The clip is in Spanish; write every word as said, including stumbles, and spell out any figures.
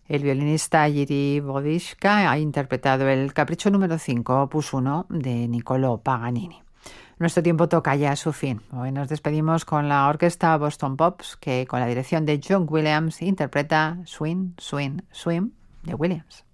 El violinista Jiří Bodička ha interpretado el Capricho número cinco, opus uno, de Niccolò Paganini. Nuestro tiempo toca ya a su fin. Hoy nos despedimos con la orquesta Boston Pops, que con la dirección de John Williams interpreta Swing, Swing, Swing de Williams.